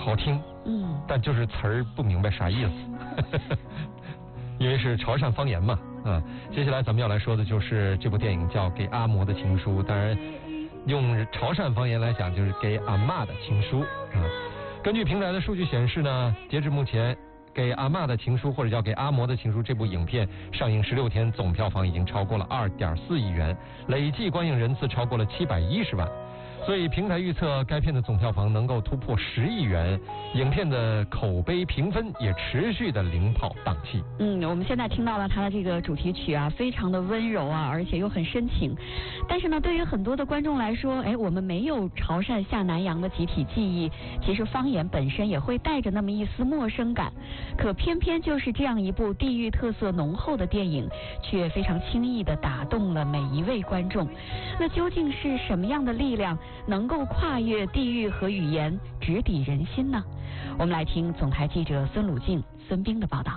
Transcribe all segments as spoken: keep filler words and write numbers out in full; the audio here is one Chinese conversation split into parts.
好听，嗯，但就是词儿不明白啥意思，因为是潮汕方言嘛，啊。接下来咱们要来说的就是这部电影叫《给阿嬷的情书》，当然用潮汕方言来讲就是给阿嬷的情书啊。根据平台的数据显示呢，截至目前，《给阿嬷的情书》或者叫《给阿嬷的情书》这部影片上映十六天，总票房已经超过了二点四亿元，累计观影人次超过了七百一十万。所以平台预测该片的总票房能够突破十亿元，影片的口碑评分也持续的领跑档期。 嗯，我们现在听到了它的这个主题曲啊，非常的温柔啊，而且又很深情。但是呢，对于很多的观众来说，哎，我们没有潮汕下南洋的集体记忆，其实方言本身也会带着那么一丝陌生感。可偏偏就是这样一部地域特色浓厚的电影，却非常轻易的打动了每一位观众。那究竟是什么样的力量能够跨越地域和语言，直抵人心呢？我们来听总台记者孙鲁静、孙冰的报道。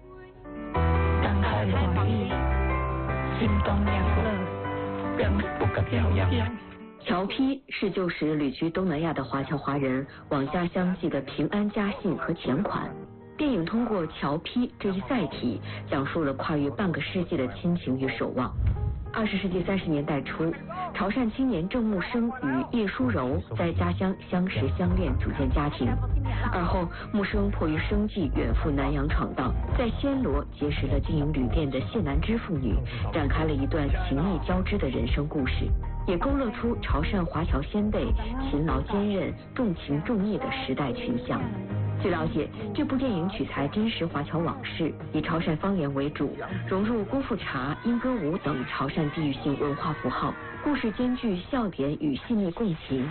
侨批是旧时旅居东南亚的华侨华人往家乡寄的平安家信和钱款。电影通过侨批这一载体，讲述了跨越半个世纪的亲情与守望。二十世纪三十年代初，潮汕青年郑木生与叶淑柔在家乡相识相恋，组建家庭。而后，木生迫于生计远赴南洋闯荡，在暹罗结识了经营旅店的谢南枝妇女，展开了一段情谊交织的人生故事，也勾勒出潮汕华侨先辈勤劳坚韧、重情重义的时代群像。据了解，这部电影取材真实华侨往事，以潮汕方言为主，融入功夫茶、莺歌舞等潮汕地域性文化符号，故事兼具笑点与细腻共情。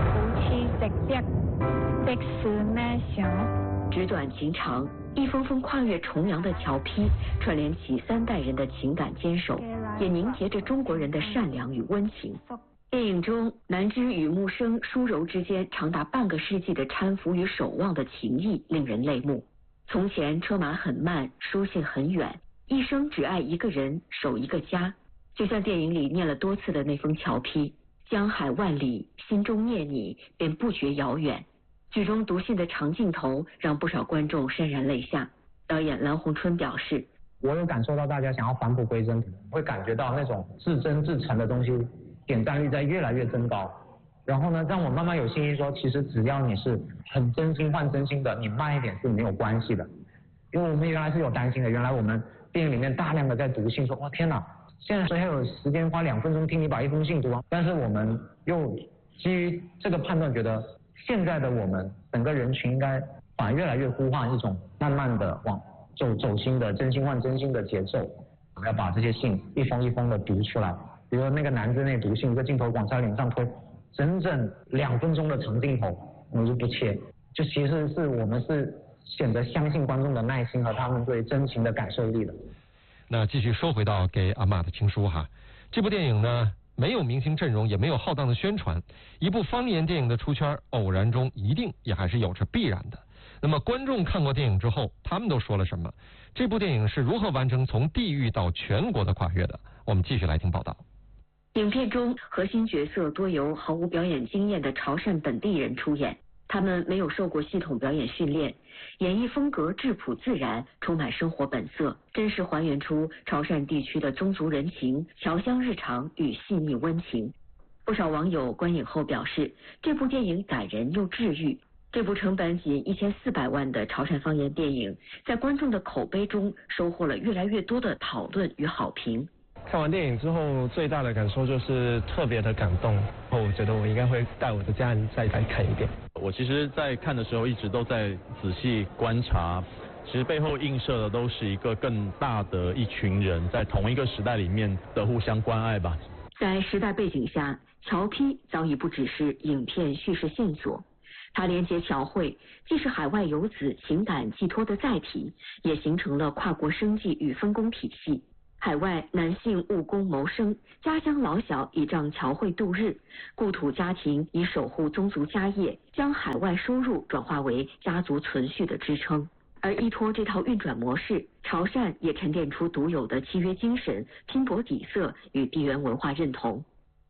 纸短情长，一封封跨越重洋的侨批，串联起三代人的情感坚守，也凝结着中国人的善良与温情。电影中，南枝与木生、淑柔之间长达半个世纪的搀扶与守望的情谊令人泪目。从前车马很慢，书信很远，一生只爱一个人，守一个家。就像电影里念了多次的那封侨批：江海万里，心中念你，便不觉遥远。剧中读信的长镜头让不少观众潸然泪下。导演蓝洪春表示： 我有感受到大家想要返璞归真，会感觉到那种至真至诚的东西点赞率在越来越增高，然后呢，让我慢慢有信心说，其实只要你是很真心换真心的，你慢一点是没有关系的。因为我们原来是有担心的，原来我们电影里面大量的在读信，说哇天哪，现在谁还有时间花两分钟听你把一封信读完？但是我们又基于这个判断，觉得现在的我们整个人群应该反而越来越呼唤一种慢慢的往走走心的真心换真心的节奏。我们要把这些信一封一封的读出来。比如说那个男子那读信，一个镜头往他脸上推，整整两分钟的长镜头，我们就不切，就其实是我们是显得相信观众的耐心和他们对真情的感受力的。 那继续说回到给阿嬷的情书哈，这部电影呢没有明星阵容，也没有浩荡的宣传，一部方言电影的出圈，偶然中一定也还是有着必然的。那么观众看过电影之后，他们都说了什么？这部电影是如何完成从地域到全国的跨越的？我们继续来听报道。 影片中核心角色多由毫无表演经验的潮汕本地人出演，他们没有受过系统表演训练，演绎风格质朴自然，充满生活本色，真实还原出潮汕地区的宗族人情、侨乡日常与细腻温情。不少网友观影后表示，这部电影感人又治愈。这部成本仅一千四百万的潮汕方言电影，在观众的口碑中收获了越来越多的讨论与好评。 看完电影之后，最大的感受就是特别的感动。我觉得我应该会带我的家人再来看一遍。 我其实在看的时候一直都在仔细观察，其实背后映射的都是一个更大的一群人在同一个时代里面的互相关爱吧。 在时代背景下，侨批早已不只是影片叙事线索，它连接侨汇，既是海外游子情感寄托的载体，也形成了跨国生计与分工体系。海外男性务工谋生，家乡老小倚仗侨汇度日，故土家庭以守护宗族家业，将海外收入转化为家族存续的支撑。而依托这套运转模式，潮汕也沉淀出独有的契约精神、拼搏底色与地缘文化认同。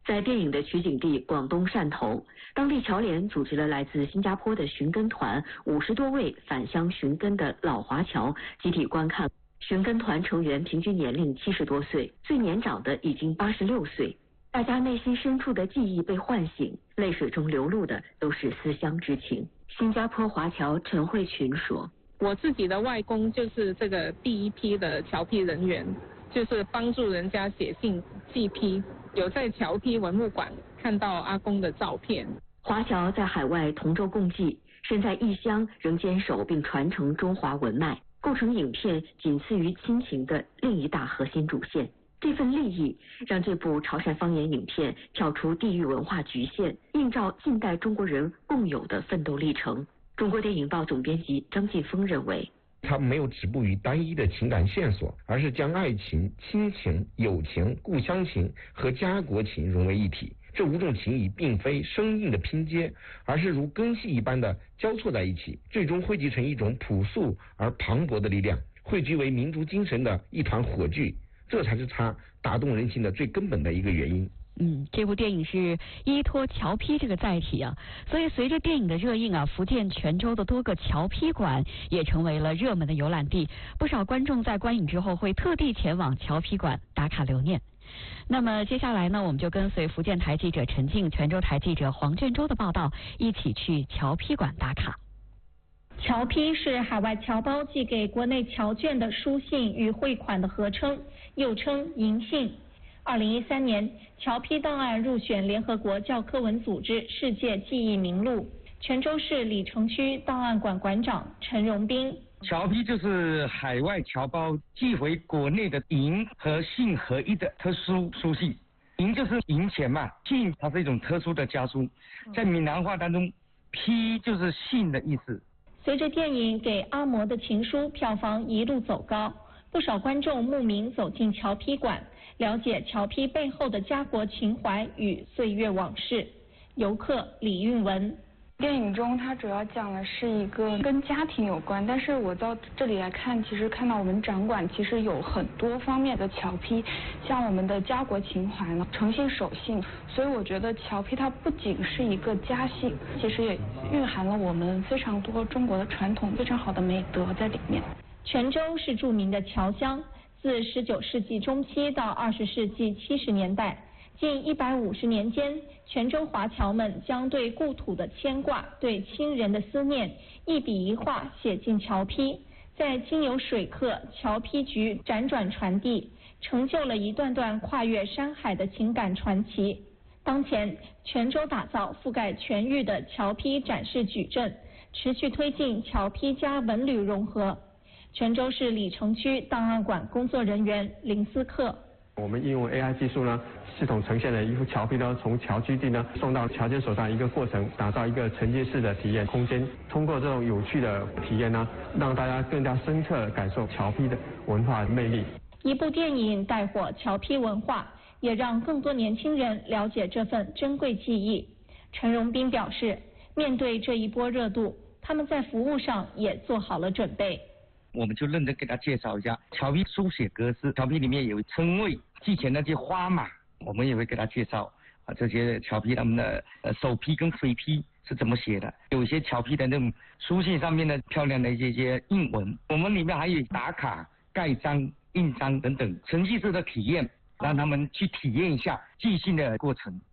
在电影的取景地广东汕头，当地侨联组织了来自新加坡的寻根团五十多位返乡寻根的老华侨集体观看。寻根团成员平均年龄七十多岁，最年长的已经八十六岁。大家内心深处的记忆被唤醒，泪水中流露的都是思乡之情。新加坡华侨陈慧群说：“ 我自己的外公就是这个第一批的侨批人员，就是帮助人家写信寄批。有在侨批文物馆看到阿公的照片。” 华侨在海外同舟共济，身在异乡仍坚守并传承中华文脉，构成影片仅次于亲情的另一大核心主线。这份利益让这部潮汕方言影片跳出地域文化局限，映照近代中国人共有的奋斗历程。中国电影报总编辑张晋峰认为， 它没有止步于单一的情感线索，而是将爱情、亲情、友情、故乡情和家国情融为一体。这五种情谊并非生硬的拼接，而是如根系一般的交错在一起，最终汇集成一种朴素而磅礴的力量，汇聚为民族精神的一团火炬。这才是它打动人心的最根本的一个原因。 嗯，这部电影是依托侨批这个载体啊，所以随着电影的热映啊，福建泉州的多个侨批馆也成为了热门的游览地，不少观众在观影之后会特地前往侨批馆打卡留念。那么接下来呢，我们就跟随福建台记者陈静、泉州台记者黄卷洲的报道，一起去侨批馆打卡。 侨批是海外侨胞寄给国内侨眷的书信与汇款的合称，又称银信。二零一三年，侨批档案入选联合国教科文组织世界记忆名录。泉州市鲤城区档案馆馆长陈荣斌。 侨批就是海外侨胞寄回国内的银和信合一的特殊书信。银就是银钱嘛，信它是一种特殊的家书，在闽南话当中，批就是信的意思。 随着电影《给阿嬷的情书》票房一路走高，不少观众慕名走进侨批馆，了解侨批背后的家国情怀与岁月往事。游客李运文。 电影中它主要讲的是一个跟家庭有关，但是我到这里来看，其实看到我们展馆其实有很多方面的侨批，像我们的家国情怀呢，诚信守信，所以我觉得侨批它不仅是一个家信，其实也蕴含了我们非常多中国的传统非常好的美德在里面。 泉州是著名的侨乡，自十九世纪中期到二十世纪七十年代，近一百五十年间，泉州华侨们将对故土的牵挂、对亲人的思念，一笔一画写进侨批，在经由水客、侨批局辗转传递，成就了一段段跨越山海的情感传奇。当前，泉州打造覆盖全域的侨批展示矩阵，持续推进侨批加文旅融合。泉州市鲤城区档案馆工作人员林思克。 我们应用 A I 技术呢，系统呈现了一幅侨批呢，从侨居地呢送到侨监手上一个过程，打造一个承接式的体验空间。通过这种有趣的体验呢，让大家更加深刻感受侨批的文化魅力。 一部电影带火侨批文化，也让更多年轻人了解这份珍贵记忆。陈荣斌表示，面对这一波热度，他们在服务上也做好了准备。 我们就认真给他介绍一下侨批书写格式，侨批里面有称谓，寄钱那些花码，我们也会给他介绍啊，这些侨批他们的呃手批跟水批是怎么写的，有一些侨批的那种书信上面的漂亮的一些一些印文，我们里面还有打卡、盖章、印章等等程序式的体验，让他们去体验一下寄信的过程。